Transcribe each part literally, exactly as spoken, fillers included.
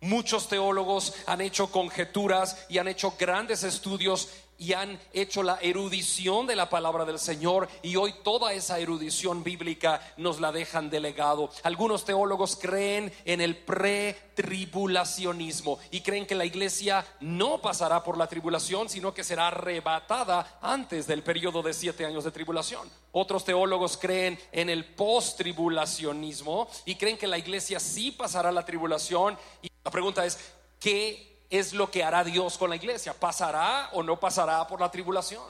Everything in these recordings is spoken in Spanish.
Muchos teólogos han hecho conjeturas y han hecho grandes estudios y han hecho la erudición de la palabra del Señor, y hoy toda esa erudición bíblica nos la dejan de legado. Algunos teólogos creen en el pretribulacionismo y creen que la iglesia no pasará por la tribulación, sino que será arrebatada antes del periodo de siete años de tribulación. Otros teólogos creen en el postribulacionismo y creen que la iglesia sí pasará la tribulación. Y la pregunta es, ¿qué es lo que hará Dios con la iglesia? ¿Pasará o no pasará por la tribulación?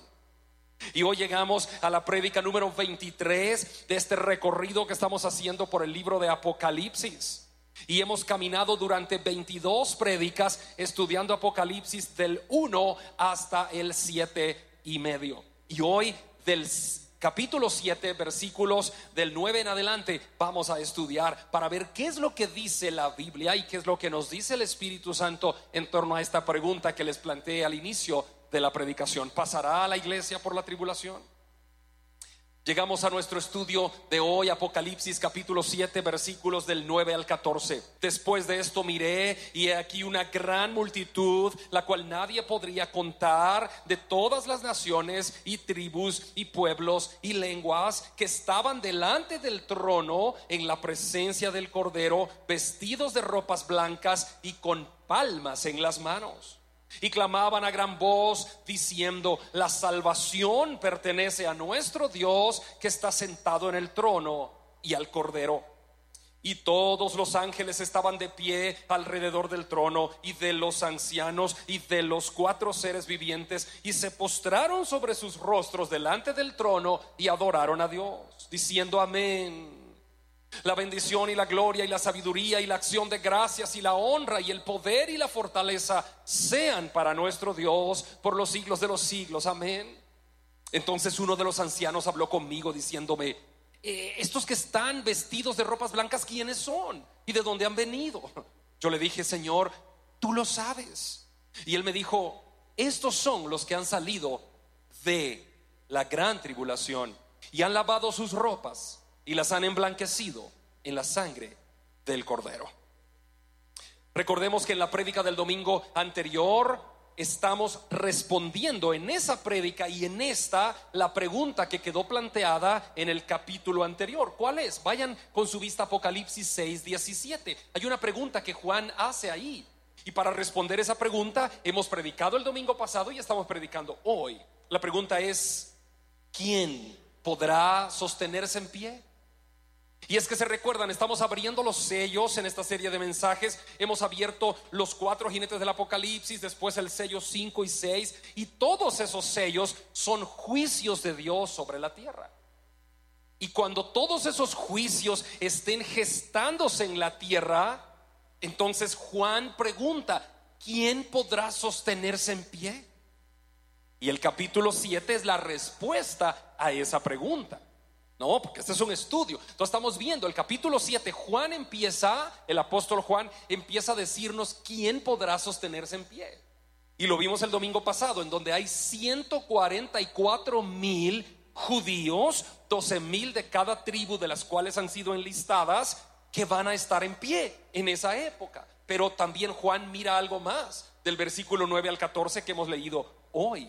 Y hoy llegamos a la prédica número veintitrés de este recorrido que estamos haciendo por el libro de Apocalipsis. Y hemos caminado durante veintidós prédicas estudiando Apocalipsis del uno hasta el siete y medio. Y hoy del capítulo siete, versículos del nueve en adelante, vamos a estudiar para ver qué es lo que dice la Biblia y qué es lo que nos dice el Espíritu Santo en torno a esta pregunta que les planteé al inicio de la predicación. ¿Pasará la iglesia por la tribulación? Llegamos a nuestro estudio de hoy, Apocalipsis capítulo siete, versículos del nueve al catorce. Después de esto miré, y he aquí una gran multitud, la cual nadie podría contar, de todas las naciones y tribus y pueblos y lenguas, que estaban delante del trono en la presencia del Cordero, vestidos de ropas blancas y con palmas en las manos. Y clamaban a gran voz diciendo: la salvación pertenece a nuestro Dios, que está sentado en el trono, y al Cordero. Y todos los ángeles estaban de pie alrededor del trono y de los ancianos y de los cuatro seres vivientes, y se postraron sobre sus rostros delante del trono y adoraron a Dios, diciendo: amén. La bendición y la gloria y la sabiduría y la acción de gracias y la honra y el poder y la fortaleza sean para nuestro Dios por los siglos de los siglos, amén. Entonces uno de los ancianos habló conmigo diciéndome: eh, estos que están vestidos de ropas blancas, ¿quiénes son? ¿Y de dónde han venido? Yo le dije: Señor, tú lo sabes. Y él me dijo: estos son los que han salido de la gran tribulación y han lavado sus ropas y las han emblanquecido en la sangre del Cordero. Recordemos que en la prédica del domingo anterior estamos respondiendo en esa prédica y en esta la pregunta que quedó planteada en el capítulo anterior. ¿Cuál es? Vayan con su vista a Apocalipsis seis diecisiete. Hay una pregunta que Juan hace ahí, y para responder esa pregunta hemos predicado el domingo pasado y estamos predicando hoy. La pregunta es: ¿quién podrá sostenerse en pie? Y es que se recuerdan, estamos abriendo los sellos en esta serie de mensajes. Hemos abierto los cuatro jinetes del Apocalipsis, después el sello cinco y seis, y todos esos sellos son juicios de Dios sobre la tierra. Y cuando todos esos juicios estén gestándose en la tierra, entonces Juan pregunta: ¿quién podrá sostenerse en pie? Y el capítulo siete es la respuesta a esa pregunta. No, porque este es un estudio. Entonces estamos viendo el capítulo siete. Juan empieza, el apóstol Juan empieza a decirnos quién podrá sostenerse en pie. Y lo vimos el domingo pasado, en donde hay ciento cuarenta y cuatro mil judíos, doce mil de cada tribu de las cuales han sido enlistadas, que van a estar en pie en esa época. Pero también Juan mira algo más, del versículo nueve al catorce que hemos leído hoy.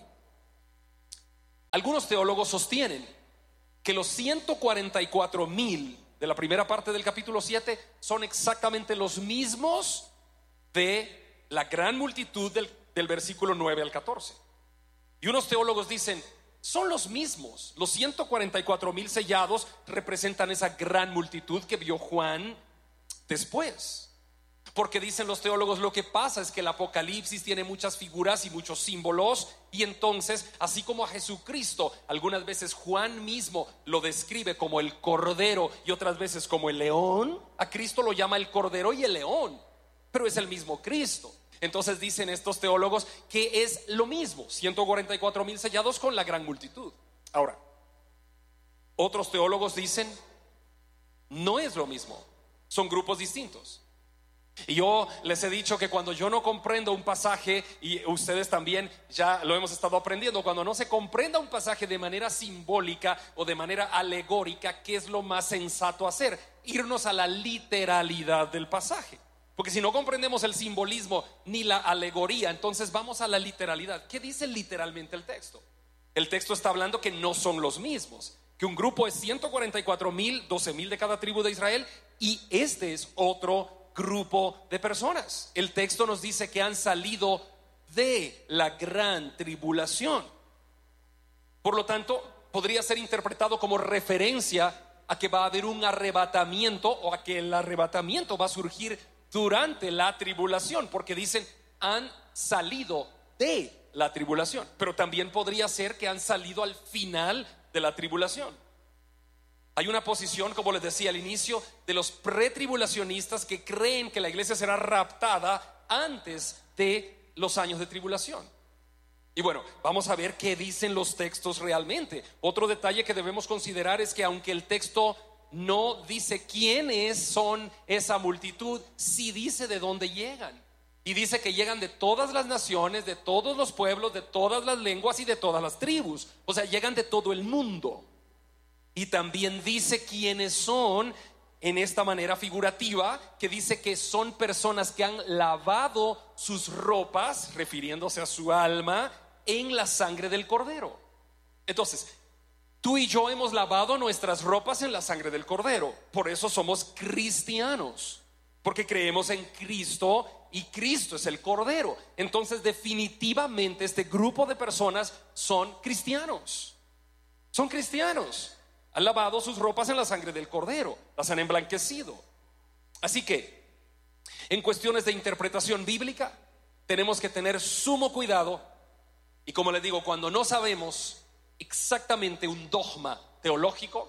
Algunos teólogos sostienen que los ciento cuarenta y cuatro mil de la primera parte del capítulo siete son exactamente los mismos de la gran multitud del, del versículo nueve al catorce. Y unos teólogos dicen: son los mismos. Los ciento cuarenta y cuatro mil sellados representan esa gran multitud que vio Juan después. Porque dicen los teólogos, lo que pasa es que el Apocalipsis tiene muchas figuras y muchos símbolos, y entonces, así como a Jesucristo algunas veces Juan mismo lo describe como el Cordero y otras veces como el león, a Cristo lo llama el Cordero y el león, pero es el mismo Cristo. Entonces dicen estos teólogos que es lo mismo, ciento cuarenta y cuatro mil sellados con la gran multitud. Ahora, otros teólogos dicen: no es lo mismo, son grupos distintos. Y yo les he dicho que cuando yo no comprendo un pasaje, y ustedes también ya lo hemos estado aprendiendo, cuando no se comprenda un pasaje de manera simbólica o de manera alegórica, ¿qué es lo más sensato hacer? Irnos a la literalidad del pasaje. Porque si no comprendemos el simbolismo ni la alegoría, entonces vamos a la literalidad. ¿Qué dice literalmente el texto? El texto está hablando que no son los mismos, que un grupo es ciento cuarenta y cuatro mil, doce mil de cada tribu de Israel, y este es otro grupo de personas. El texto nos dice que han salido de la gran tribulación. Por lo tanto, podría ser interpretado como referencia a que va a haber un arrebatamiento, o a que el arrebatamiento va a surgir durante la tribulación, porque dicen han salido de la tribulación, pero también podría ser que han salido al final de la tribulación. Hay una posición, como les decía al inicio, de los pretribulacionistas que creen que la iglesia será raptada antes de los años de tribulación. Y bueno, vamos a ver qué dicen los textos realmente. Otro detalle que debemos considerar es que aunque el texto no dice quiénes son esa multitud, sí dice de dónde llegan. Y dice que llegan de todas las naciones, de todos los pueblos, de todas las lenguas y de todas las tribus. O sea, llegan de todo el mundo. Y también dice quiénes son en esta manera figurativa, que dice que son personas que han lavado sus ropas, refiriéndose a su alma, en la sangre del Cordero. Entonces, tú y yo hemos lavado nuestras ropas en la sangre del Cordero. Por eso somos cristianos, porque creemos en Cristo y Cristo es el Cordero. Entonces definitivamente este grupo de personas son cristianos. Son cristianos. Han lavado sus ropas en la sangre del Cordero, las han emblanquecido. Así que en cuestiones de interpretación bíblica tenemos que tener sumo cuidado. Y como les digo, cuando no sabemos exactamente un dogma teológico,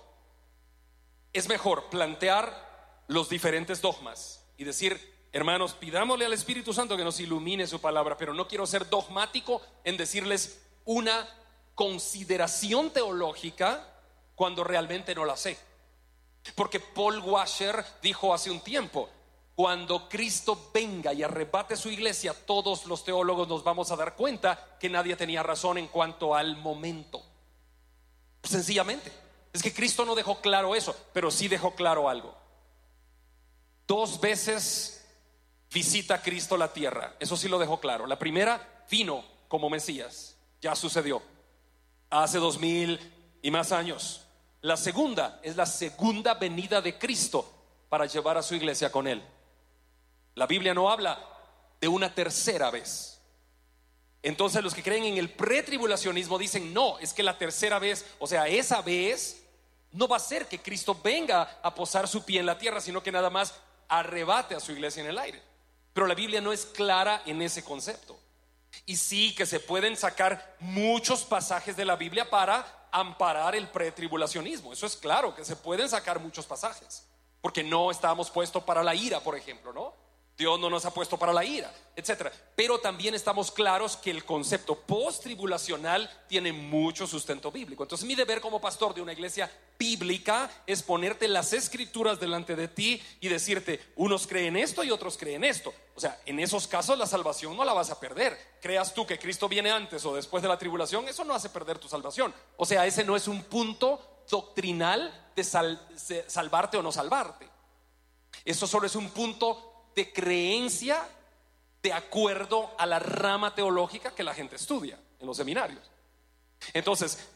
es mejor plantear los diferentes dogmas y decir: hermanos, pidámosle al Espíritu Santo que nos ilumine su palabra, pero no quiero ser dogmático en decirles una consideración teológica cuando realmente no la sé. Porque Paul Washer dijo hace un tiempo: cuando Cristo venga y arrebate su iglesia, todos los teólogos nos vamos a dar cuenta que nadie tenía razón en cuanto al momento. Sencillamente, es que Cristo no dejó claro eso, pero sí dejó claro algo. Dos veces visita Cristo la tierra, eso sí lo dejó claro. La primera, vino como Mesías, ya sucedió hace dos mil y más años. La segunda es la segunda venida de Cristo para llevar a su iglesia con él. La Biblia no habla de una tercera vez. Entonces los que creen en el pretribulacionismo dicen: no, es que la tercera vez, o sea, esa vez no va a ser que Cristo venga a posar su pie en la tierra, sino que nada más arrebate a su iglesia en el aire. Pero la Biblia no es clara en ese concepto. Y sí que se pueden sacar muchos pasajes de la Biblia para amparar el pretribulacionismo. Eso es claro, que se pueden sacar muchos pasajes, porque no estábamos puestos para la ira, por ejemplo, ¿no? Dios no nos ha puesto para la ira, etcétera. Pero también estamos claros que el concepto post-tribulacional tiene mucho sustento bíblico. Entonces mi deber como pastor de una iglesia bíblica es ponerte las escrituras delante de ti y decirte: unos creen esto y otros creen esto. O sea, en esos casos la salvación no la vas a perder. Creas tú que Cristo viene antes o después de la tribulación, eso no hace perder tu salvación. O sea, ese no es un punto doctrinal de sal, de salvarte o no salvarte. Eso solo es un punto de creencia de acuerdo a la rama teológica que la gente estudia en los seminarios. Entonces,